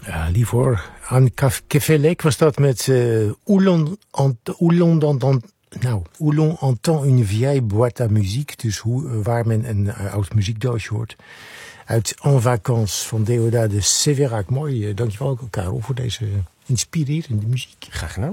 Ja, lief hoor. Aan Café Lek was dat met Où l'on entend une vieille boîte à musique. Dus waar men een oud muziekdoosje hoort. Uit En Vacances van Deodat de Sévérac. Mooi, dankjewel Karel voor deze inspirerende muziek. Graag gedaan.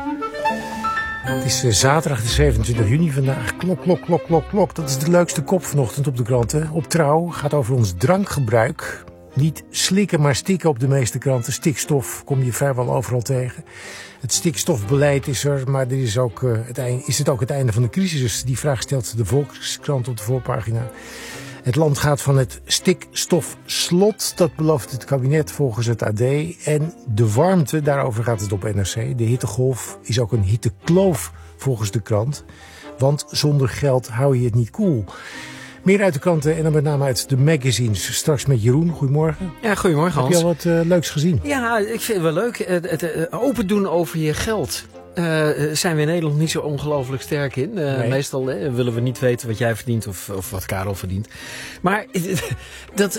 Het is zaterdag de 27 juni vandaag. Klok. Dat is de leukste kop vanochtend op de kranten. Op Trouw gaat over ons drankgebruik. Niet slikken, maar stikken op de meeste kranten. Stikstof kom je vrijwel overal tegen. Het stikstofbeleid is er, maar is het ook het einde van de crisis? Die vraag stelt de Volkskrant op de voorpagina. Het land gaat van het stikstofslot, dat belooft het kabinet volgens het AD. En de warmte, daarover gaat het op NRC. De hittegolf is ook een hittekloof volgens de krant. Want zonder geld hou je het niet koel. Meer uit de kranten en dan met name uit de magazines. Straks met Jeroen. Goedemorgen. Ja, goedemorgen Hans. Heb je al wat leuks gezien? Ja, ik vind het wel leuk. Het open doen over je geld. Zijn we in Nederland niet zo ongelooflijk sterk in. Nee. Meestal willen we niet weten wat jij verdient of wat Karel verdient. Maar dat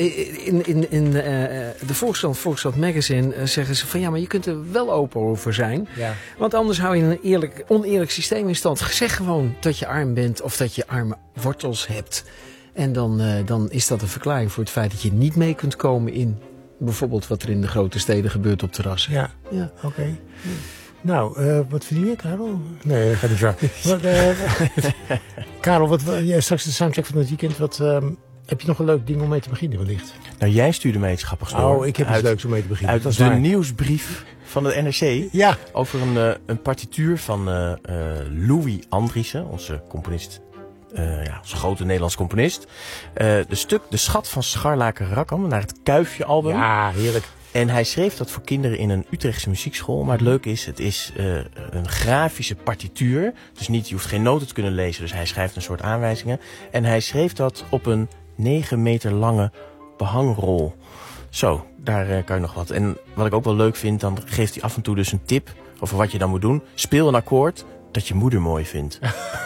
in de Volkskrant magazine zeggen ze van ja, maar je kunt er wel open over zijn. Ja. Want anders hou je een oneerlijk systeem in stand. Zeg gewoon dat je arm bent of dat je arme wortels hebt. En dan is dat een verklaring voor het feit dat je niet mee kunt komen in bijvoorbeeld wat er in de grote steden gebeurt op terrassen. Ja. Oké. Ja. Nou, wat verdien je, Karel? Nee, dat gaat niet vragen. Karel, jij straks de soundtrack van het weekend. Heb je nog een leuk ding om mee te beginnen wellicht? Nou, jij stuurde me iets grappigs door. Oh, ik heb iets leuks om mee te beginnen. Uit dat is de waar. nieuwsbrief van de NRC. Ja. Over een partituur van Louis Andriessen, onze componist. Onze grote Nederlands componist. De Schat van Scharlaken Rakkam, naar het Kuifje-album. Ja, heerlijk. En hij schreef dat voor kinderen in een Utrechtse muziekschool. Maar het leuke is, het is een grafische partituur. Dus je hoeft geen noten te kunnen lezen. Dus hij schrijft een soort aanwijzingen. En hij schreef dat op een 9 meter lange behangrol. Zo, daar kan je nog wat. En wat ik ook wel leuk vind, dan geeft hij af en toe dus een tip over wat je dan moet doen. Speel een akkoord dat je moeder mooi vindt.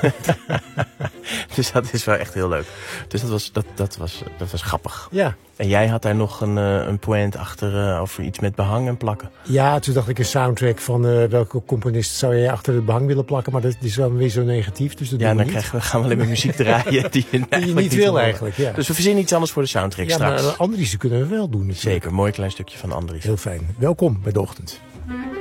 Dus dat is wel echt heel leuk. Dus dat was grappig. Ja. En jij had daar nog een point achter over iets met behang en plakken. Ja, toen dacht ik een soundtrack van welke componist zou jij achter het behang willen plakken. Maar dat is dan weer zo negatief. Dus dat Ja, doen we dan niet. gaan we alleen maar muziek draaien die je niet wil eigenlijk. Ja. Dus we verzinnen iets anders voor de soundtrack Ja, straks. maar Andries kunnen we wel doen natuurlijk. Zeker, mooi klein stukje van Andries. Heel fijn. Welkom bij De Ochtend.